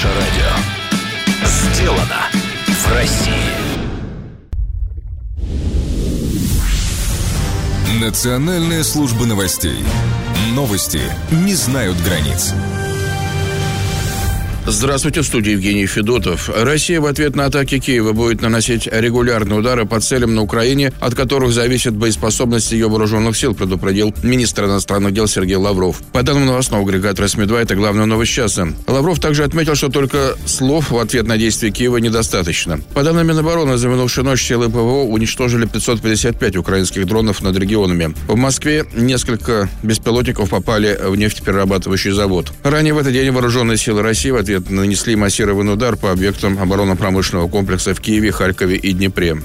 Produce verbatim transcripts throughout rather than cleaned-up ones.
Наше радио сделано в России. Национальная служба новостей. Новости не знают границ. Здравствуйте, в студии Евгений Федотов. Россия в ответ на атаки Киева будет наносить регулярные удары по целям на Украине, от которых зависит боеспособность ее вооруженных сил, предупредил министр иностранных дел Сергей Лавров. По данным новостного агрегатора СМИ два, это главная новость часа. Лавров также отметил, что только слов в ответ на действия Киева недостаточно. По данным Минобороны, за минувшую ночь силы ПВО уничтожили пятьсот пятьдесят пять украинских дронов над регионами. В Москве несколько беспилотников попали в нефтеперерабатывающий завод. Ранее в этот день вооруженные силы России в ответ нанесли массированный удар по объектам оборонно-промышленного комплекса в Киеве, Харькове и Днепре.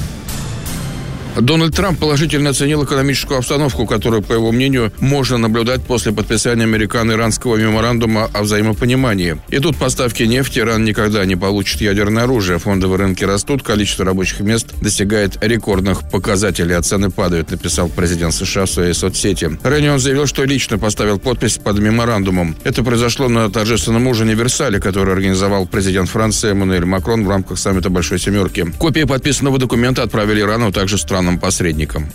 Дональд Трамп положительно оценил экономическую обстановку, которую, по его мнению, можно наблюдать после подписания американо-иранского меморандума о взаимопонимании. Идут поставки нефти, Иран никогда не получит ядерное оружие, фондовые рынки растут, количество рабочих мест достигает рекордных показателей, а цены падают, написал президент США в своей соцсети. Ранее он заявил, что лично поставил подпись под меморандумом. Это произошло на торжественном ужине в Версале, который организовал президент Франции Эммануэль Макрон в рамках саммита Большой Семерки. Копии подписанного документа отправили Ирану, а также странам посредником.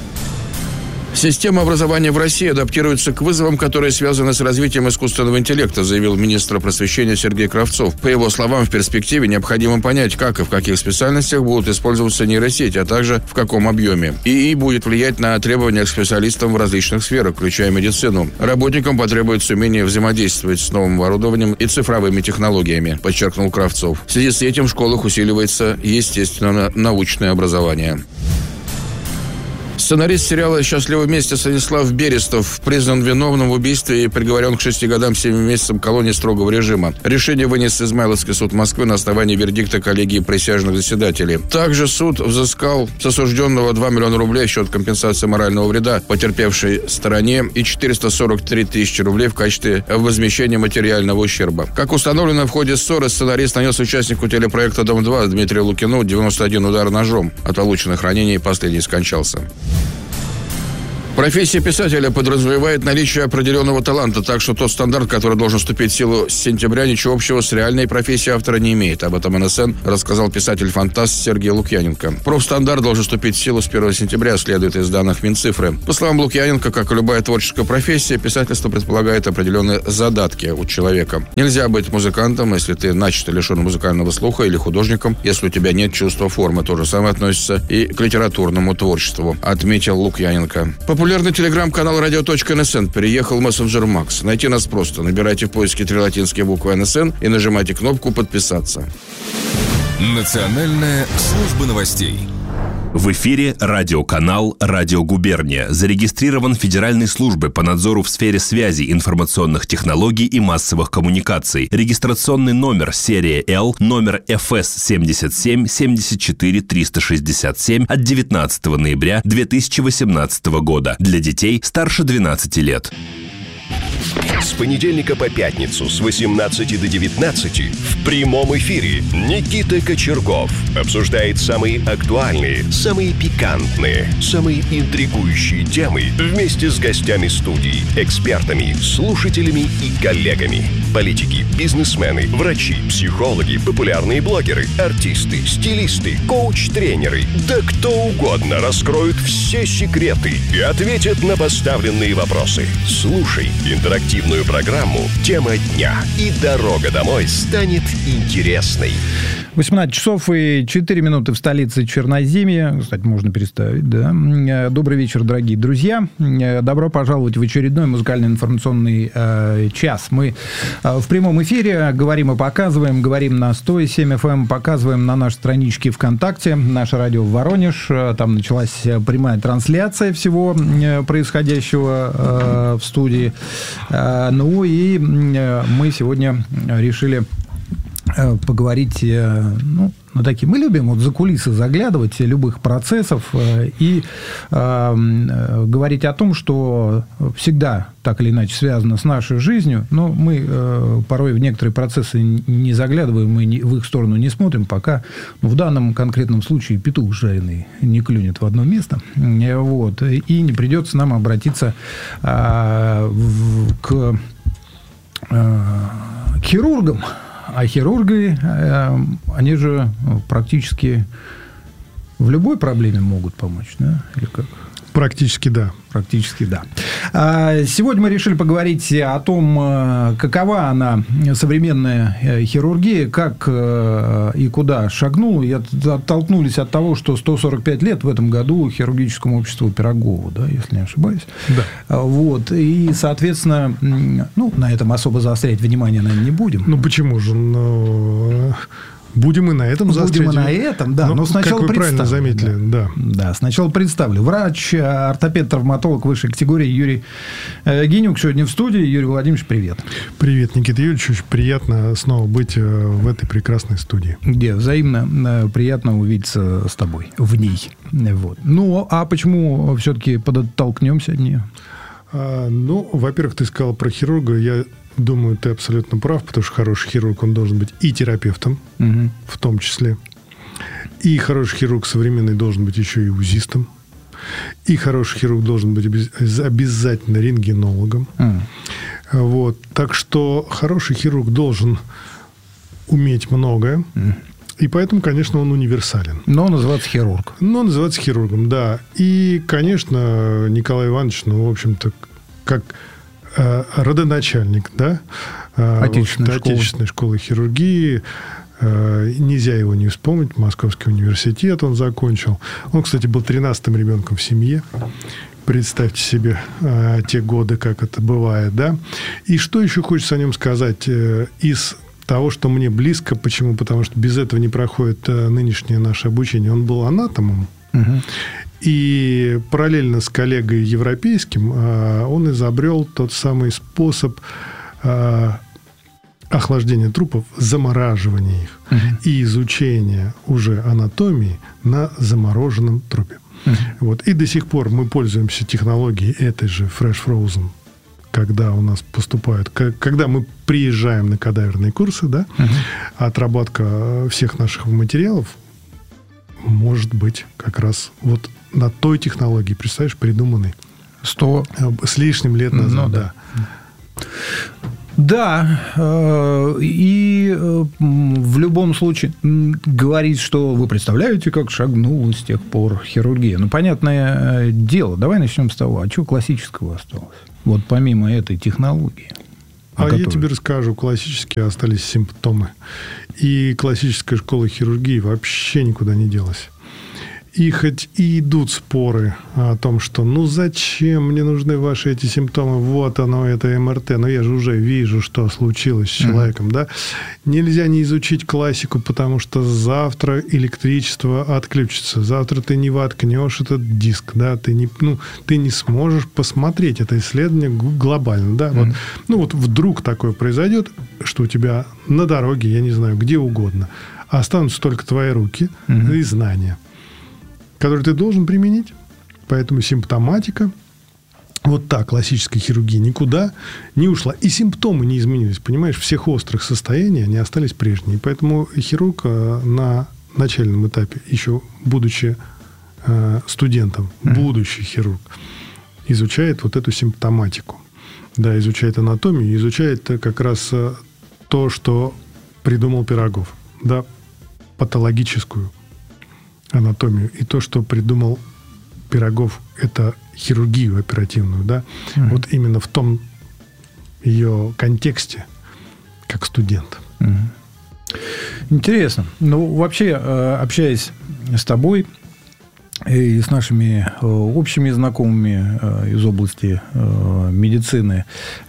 Система образования в России адаптируется к вызовам, которые связаны с развитием искусственного интеллекта, заявил министр просвещения Сергей Кравцов. По его словам, в перспективе необходимо понять, как и в каких специальностях будут использоваться нейросети, а также в каком объеме. ИИ будет влиять на требования к специалистам в различных сферах, включая медицину. Работникам потребуется умение взаимодействовать с новым оборудованием и цифровыми технологиями, подчеркнул Кравцов. В связи с этим в школах усиливается естественно научное образование. Сценарист сериала «Счастливы вместе» Станислав Берестов признан виновным в убийстве и приговорен к шести годам семи месяцам колонии строгого режима. Решение вынес Измайловский суд Москвы на основании вердикта коллегии присяжных заседателей. Также суд взыскал с осужденного два миллиона рублей в счет компенсации морального вреда потерпевшей стороне и четыреста сорок три тысячи рублей в качестве возмещения материального ущерба. Как установлено в ходе ссоры, сценарист нанес участнику телепроекта «Дом-два» Дмитрию Лукину девяносто один удар ножом. От полученных ранений последний скончался. Профессия писателя подразумевает наличие определенного таланта, так что тот стандарт, который должен вступить в силу с сентября, ничего общего с реальной профессией автора не имеет. Об этом эн эс эн рассказал писатель-фантаст Сергей Лукьяненко. Профстандарт должен вступить в силу с первого сентября, следует из данных Минцифры. По словам Лукьяненко, как и любая творческая профессия, писательство предполагает определенные задатки у человека. Нельзя быть музыкантом, если ты начисто лишен музыкального слуха, или художником, если у тебя нет чувства формы. То же самое относится и к литературному творчеству, отметил Лукьяненко. Популярный телеграм-канал радио точка эн эс эн переехал в мессенджер Макс. Найти нас просто. Набирайте в поиске три латинские буквы эн эс эн и нажимайте кнопку «Подписаться». Национальная служба новостей. В эфире радиоканал «Радио Губерния». Зарегистрирован Федеральной службой по надзору в сфере связи, информационных технологий и массовых коммуникаций. Регистрационный номер серия Л, номер эф эс семьдесят семь семьдесят четыре триста шестьдесят семь от девятнадцатого ноября две тысячи восемнадцатого года. Для детей старше двенадцати лет. С понедельника по пятницу с восемнадцати до девятнадцати в прямом эфире Никита Кочергов обсуждает самые актуальные, самые пикантные, самые интригующие темы вместе с гостями студии, экспертами, слушателями и коллегами. Политики, бизнесмены, врачи, психологи, популярные блогеры, артисты, стилисты, коуч-тренеры, да кто угодно раскроют все секреты и ответят на поставленные вопросы. Слушай интерактивную программу «Тема дня», и дорога домой станет интересной. восемнадцать часов и четыре минуты в столице Черноземья. Кстати, можно переставить, да. Добрый вечер, дорогие друзья. Добро пожаловать в очередной музыкально-информационный э, час. Мы э, в прямом эфире говорим и показываем. Говорим на сто семь эф эм, показываем на нашей страничке ВКонтакте. Наше радио Воронеж. Там началась прямая трансляция всего происходящего э, в студии. Э, ну и э, мы сегодня решили поговорить, ну, на такие. Мы любим вот за кулисы заглядывать любых процессов и э, говорить о том, что всегда так или иначе связано с нашей жизнью, но мы э, порой в некоторые процессы не заглядываем, мы не, в их сторону не смотрим, пока ну, в данном конкретном случае петух жареный не клюнет в одно место. Вот, и не придется нам обратиться э, в, к, э, к хирургам, А хирурги, они же практически в любой проблеме могут помочь, да? Или как? Практически да. Практически да. Сегодня мы решили поговорить о том, какова она, современная хирургия, как и куда шагнула. И оттолкнулись от того, что сто сорок пять лет в этом году хирургическому обществу Пирогову, да, если не ошибаюсь. Да. Вот. И, соответственно, ну, на этом особо заострять внимание, наверное, не будем. Ну, почему же? Но... Будем и на этом заострять. Будем и на этом, да. Но, но сначала как вы правильно заметили, да. да. Да, сначала представлю. Врач, ортопед-травматолог высшей категории Юрий Гинюк сегодня в студии. Юрий Владимирович, привет. Привет, Никита Юрьевич. Очень приятно снова быть в этой прекрасной студии. Где взаимно приятно увидеться с тобой в ней. Вот. Ну, а почему все-таки подоттолкнемся от нее? А, ну, во-первых, ты сказал про хирурга. Я думаю, ты абсолютно прав, потому что хороший хирург, он должен быть и терапевтом, угу. в том числе. И хороший хирург современный должен быть еще и узистом. И хороший хирург должен быть обязательно рентгенологом. Угу. Вот. Так что хороший хирург должен уметь многое. Угу. И поэтому, конечно, он универсален. Но называется хирург. Но называется хирургом, да. И, конечно, Николай Иванович, ну, в общем-то, как... родоначальник, да, отечественной, отечественной школы хирургии. Нельзя его не вспомнить. Московский университет он закончил. Он, кстати, был тринадцатым ребенком в семье. Представьте себе те годы, как это бывает, да. И что еще хочется о нем сказать из того, что мне близко. Почему? Потому что без этого не проходит нынешнее наше обучение. Он был анатомом. Угу. И параллельно с коллегой европейским он изобрел тот самый способ охлаждения трупов, замораживания их угу. и изучения уже анатомии на замороженном трупе. Угу. Вот. И до сих пор мы пользуемся технологией этой же Fresh Frozen, когда у нас поступают, когда мы приезжаем на кадаверные курсы, да, угу. отработка всех наших материалов может быть как раз вот на той технологии, представляешь, придуманной сто с лишним лет назад. Ну, да. Да, и в любом случае говорить, что вы представляете, как шагнула с тех пор хирургия. Ну, понятное дело. Давай начнем с того, а что классического осталось? Вот помимо этой технологии. А которой... я тебе расскажу. Классические остались симптомы. И классическая школа хирургии вообще никуда не делась. И хоть и идут споры о том, что ну зачем мне нужны ваши эти симптомы, вот оно, это эм эр тэ, но я же уже вижу, что случилось с человеком, mm-hmm. да. Нельзя не изучить классику, потому что завтра электричество отключится, завтра ты не воткнешь этот диск, да, ты не, ну, ты не сможешь посмотреть это исследование глобально, да. Mm-hmm. Вот, ну вот вдруг такое произойдет, что у тебя на дороге, я не знаю, где угодно, останутся только твои руки mm-hmm. и знания, который ты должен применить. Поэтому симптоматика, вот та классическая хирургия никуда не ушла. И симптомы не изменились. Понимаешь, всех острых состояний, они остались прежние. Поэтому хирург на начальном этапе, еще будучи студентом, mm-hmm. будущий хирург, изучает вот эту симптоматику. Да, изучает анатомию, изучает как раз то, что придумал Пирогов. Да, патологическую анатомию. И то, что придумал Пирогов, это хирургию оперативную, да, mm-hmm. вот именно в том ее контексте, как студент. Mm-hmm. Интересно. Ну, вообще, общаясь с тобой и с нашими общими знакомыми из области медицины,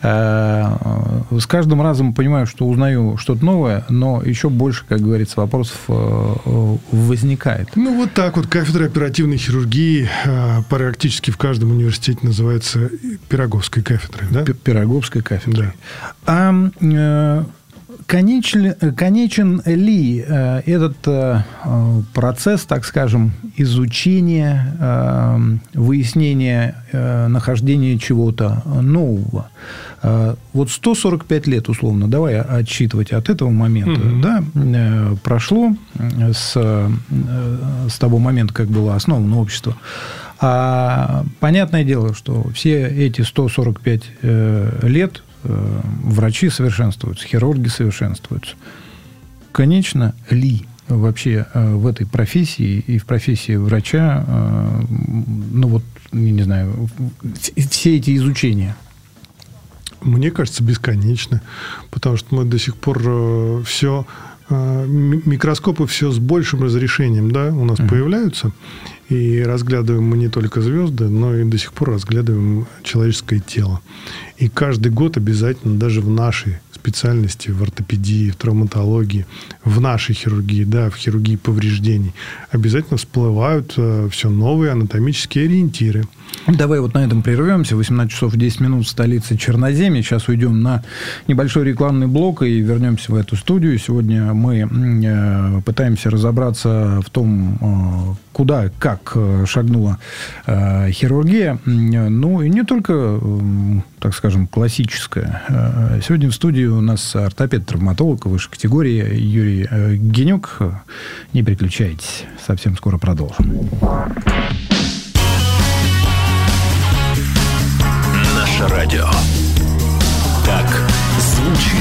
с каждым разом понимаю, что узнаю что-то новое, но еще больше, как говорится, вопросов возникает. Ну, вот так вот. Кафедра оперативной хирургии практически в каждом университете называется Пироговской кафедрой, да? Пироговской кафедрой. Да. А Конечен, конечен ли э, этот э, процесс, так скажем, изучения, э, выяснения э, нахождения чего-то нового? Э, вот сто сорок пять лет, условно, давай отсчитывать от этого момента, mm-hmm. да, э, прошло с, э, с того момента, как было основано общество. А понятное дело, что все эти сто сорок пять э, лет врачи совершенствуются, хирурги совершенствуются. бесконечно ли вообще в этой профессии и в профессии врача, ну вот, я не знаю, все эти изучения? Мне кажется, бесконечно, потому что мы до сих пор все... Микроскопы все с большим разрешением, да, у нас uh-huh. появляются, и разглядываем мы не только звезды, но и до сих пор разглядываем человеческое тело. И каждый год обязательно, даже в нашей специальности, в ортопедии, в травматологии, в нашей хирургии, да, в хирургии повреждений, обязательно всплывают э, все новые анатомические ориентиры. Давай вот на этом прервемся. восемнадцать часов десять минут в столице Черноземья. Сейчас уйдем на небольшой рекламный блок и вернемся в эту студию. Сегодня мы э, пытаемся разобраться в том, э, куда, как шагнула э, хирургия. Ну, и не только, э, так скажем, классическая. Сегодня в студии у нас ортопед-травматолог высшей категории Юрий э, Генюк. Не переключайтесь. Совсем скоро продолжим. Наше радио. Так звучит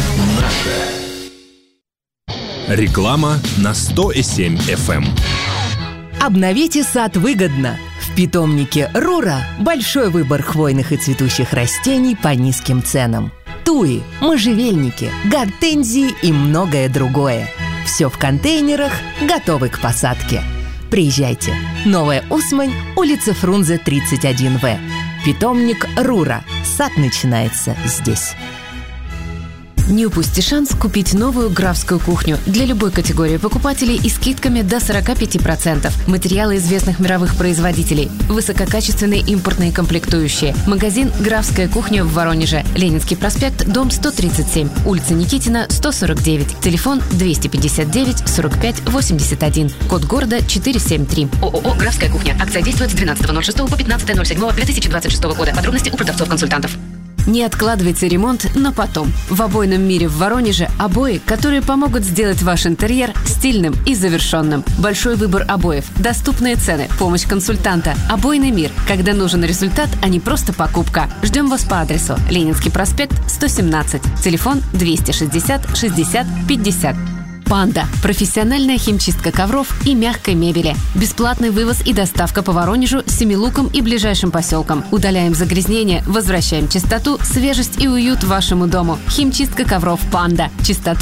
наше. Реклама на сто семь эф эм. Обновите сад выгодно. В питомнике «Рура» большой выбор хвойных и цветущих растений по низким ценам. Туи, можжевельники, гортензии и многое другое. Все в контейнерах, готовы к посадке. Приезжайте. Новая Усмань, улица Фрунзе, тридцать один вэ. Питомник «Рура». Сад начинается здесь. Не упусти шанс купить новую графскую кухню для любой категории покупателей и скидками до сорок пять процентов. Материалы известных мировых производителей. Высококачественные импортные комплектующие. Магазин «Графская кухня» в Воронеже. Ленинский проспект, дом сто тридцать семь. Улица Никитина, сто сорок девять. Телефон двести пятьдесят девять сорок пять восемьдесят один. Код города четыреста семьдесят три. ООО «Графская кухня». Акция действует с двенадцатого ноль шестого по пятнадцатое ноль седьмого две тысячи двадцать шестого года. Подробности у продавцов-консультантов. Не откладывайте ремонт на потом. В обойном мире в Воронеже обои, которые помогут сделать ваш интерьер стильным и завершенным. Большой выбор обоев, доступные цены, помощь консультанта. Обойный мир. Когда нужен результат, а не просто покупка. Ждем вас по адресу Ленинский проспект, сто семнадцать. Телефон двести шестьдесят шестьдесят пятьдесят. «Панда» – профессиональная химчистка ковров и мягкой мебели. Бесплатный вывоз и доставка по Воронежу, Семилукам и ближайшим поселкам. Удаляем загрязнения, возвращаем чистоту, свежесть и уют вашему дому. Химчистка ковров «Панда». Чистота